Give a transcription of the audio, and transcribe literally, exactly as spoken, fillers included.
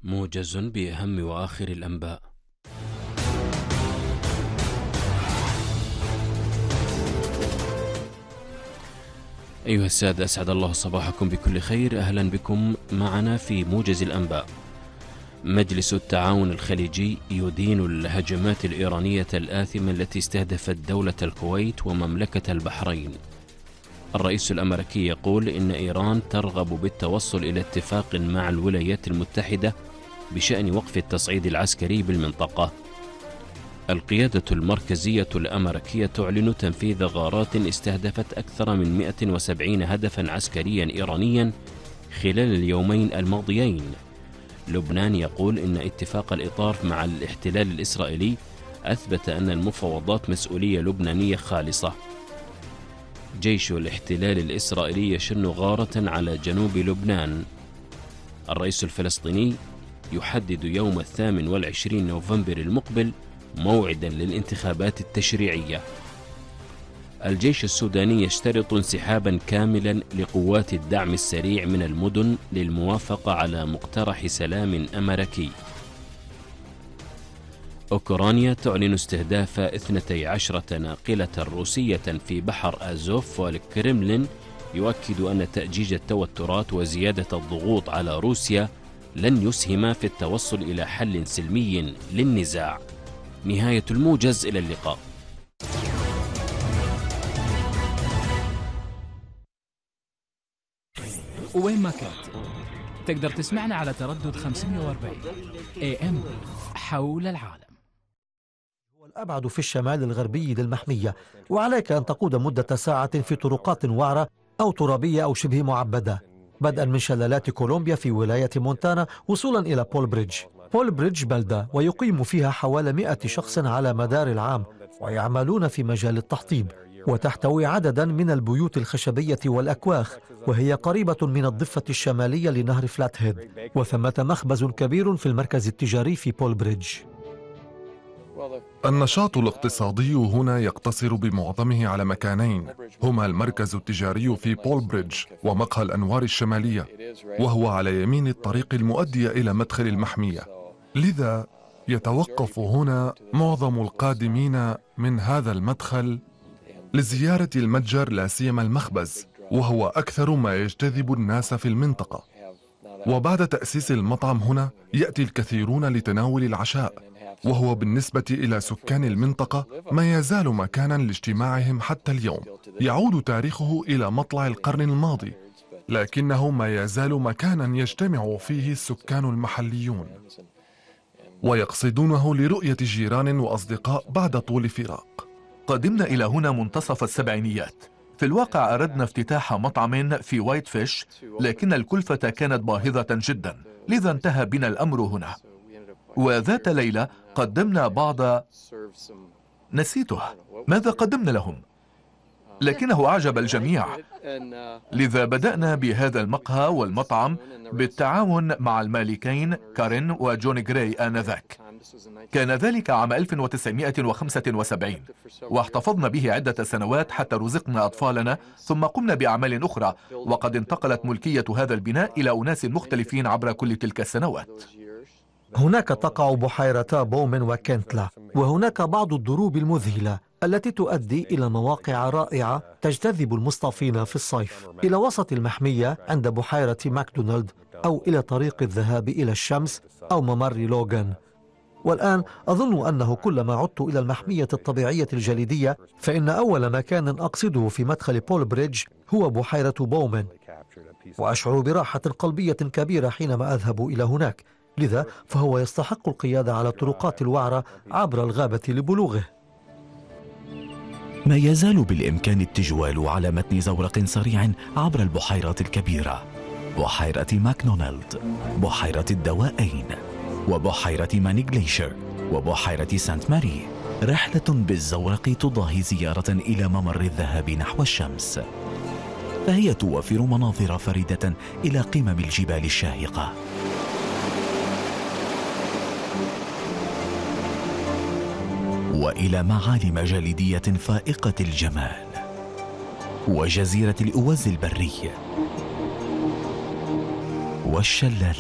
موجز بأهم وآخر الأنباء. أيها السادة، أسعد الله صباحكم بكل خير. أهلا بكم معنا في موجز الأنباء. مجلس التعاون الخليجي يدين الهجمات الإيرانية الآثمة التي استهدفت دولة الكويت ومملكة البحرين. الرئيس الأمريكي يقول إن إيران ترغب بالتوصل إلى اتفاق مع الولايات المتحدة بشأن وقف التصعيد العسكري بالمنطقة. القيادة المركزية الأمريكية تعلن تنفيذ غارات استهدفت أكثر من مئة وسبعين هدفا عسكريا إيرانيا خلال اليومين الماضيين. لبنان يقول إن اتفاق الإطار مع الاحتلال الإسرائيلي أثبت أن المفاوضات مسؤولية لبنانية خالصة. جيش الاحتلال الإسرائيلي يشن غارة على جنوب لبنان. الرئيس الفلسطيني يحدد يوم الثامن والعشرين نوفمبر المقبل موعدا للانتخابات التشريعية. الجيش السوداني يشترط انسحابا كاملا لقوات الدعم السريع من المدن للموافقة على مقترح سلام أمريكي. أوكرانيا تعلن استهداف اثنتي عشرة ناقلة روسية في بحر آزوف، والكرملين يؤكد أن تأجيج التوترات وزيادة الضغوط على روسيا لن يسهم في التوصل إلى حل سلمي للنزاع. نهاية الموجز، إلى اللقاء. وين ما كنت تقدر تسمعنا على تردد خمسمئة وأربعين إيه إم حول العالم. هو الأبعد في الشمال الغربي للمحمية، وعليك أن تقود مدة ساعة في طرقات وعرة أو ترابية أو شبه معبدة، بدءا من شلالات كولومبيا في ولاية مونتانا وصولا إلى بول بريدج. بول بريدج بلدة ويقيم فيها حوالي مئة شخص على مدار العام ويعملون في مجال التحطيب، وتحتوي عددا من البيوت الخشبية والأكواخ، وهي قريبة من الضفة الشمالية لنهر فلات هيد، وثمة مخبز كبير في المركز التجاري في بول بريدج. النشاط الاقتصادي هنا يقتصر بمعظمه على مكانين، هما المركز التجاري في بول بريدج ومقهى الأنوار الشمالية، وهو على يمين الطريق المؤدية إلى مدخل المحمية. لذا يتوقف هنا معظم القادمين من هذا المدخل لزيارة المتجر، لا سيما المخبز، وهو أكثر ما يجتذب الناس في المنطقة. وبعد تأسيس المطعم هنا يأتي الكثيرون لتناول العشاء، وهو بالنسبة إلى سكان المنطقة ما يزال مكانا لاجتماعهم حتى اليوم. يعود تاريخه إلى مطلع القرن الماضي، لكنه ما يزال مكانا يجتمع فيه السكان المحليون ويقصدونه لرؤية جيران وأصدقاء بعد طول فراق. قدمنا إلى هنا منتصف السبعينيات. في الواقع أردنا افتتاح مطعم في وايت فيش، لكن الكلفة كانت باهظة جدا، لذا انتهى بنا الأمر هنا. وذات ليلة قدمنا بعض، نسيته ماذا قدمنا لهم، لكنه أعجب الجميع، لذا بدأنا بهذا المقهى والمطعم بالتعاون مع المالكين كارين وجون جراي آنذاك. كان ذلك عام ألف وتسعمئة وخمسة وسبعين، واحتفظنا به عدة سنوات حتى رزقنا أطفالنا، ثم قمنا بأعمال أخرى، وقد انتقلت ملكية هذا البناء إلى أناس مختلفين عبر كل تلك السنوات. هناك تقع بحيرتا بومن وكنتلا، وهناك بعض الدروب المذهلة التي تؤدي إلى مواقع رائعة تجتذب المصطافين في الصيف، إلى وسط المحمية عند بحيرة ماكدونالد، أو إلى طريق الذهاب إلى الشمس أو ممر لوغان. والآن أظن أنه كلما عدت إلى المحمية الطبيعية الجليدية فإن أول مكان أقصده في مدخل بول بريدج هو بحيرة بومن، وأشعر براحة قلبية كبيرة حينما أذهب إلى هناك، لذا فهو يستحق القيادة على طرقات الوعرة عبر الغابة لبلوغه. ما يزال بالإمكان التجوال على متن زورق سريع عبر البحيرات الكبيرة، بحيرة ماكدونالد، بحيرة الدوائين، وبحيرة ماني جليشر، وبحيرة سانت ماري. رحلة بالزورق تضاهي زيارة إلى ممر الذهاب نحو الشمس، فهي توفر مناظر فريدة إلى قمم الجبال الشاهقة. وإلى معالم جليدية فائقة الجمال، وجزيرة الأوز البري، والشلالات.